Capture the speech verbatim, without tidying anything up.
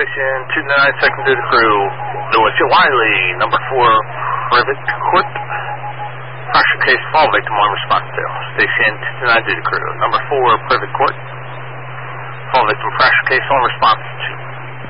station two nine, second duty crew. Louis J. Wiley, number four, Privet Court. Partial case, fall victim on response to. Station two nine duty crew. Number four, Privet Court. Fall victim, partial case on response to.